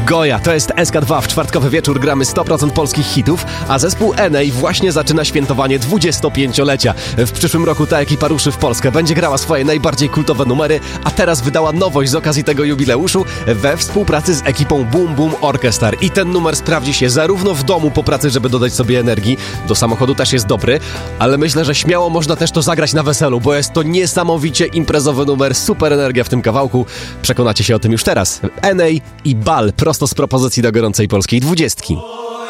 Goja, to jest SK2. W czwartkowy wieczór gramy 100% polskich hitów, a zespół NA właśnie zaczyna świętowanie 25-lecia. W przyszłym roku ta ekipa ruszy w Polskę, będzie grała swoje najbardziej kultowe numery, a teraz wydała nowość z okazji tego jubileuszu we współpracy z ekipą Boom Boom Orchestra. I ten numer sprawdzi się zarówno w domu po pracy, żeby dodać sobie energii, do samochodu też jest dobry, ale myślę, że śmiało można też to zagrać na weselu, bo jest to niesamowicie imprezowy numer, super energia w tym kawałku. Przekonacie się o tym już teraz. NA i Bal, prosto z propozycji do gorącej polskiej 20.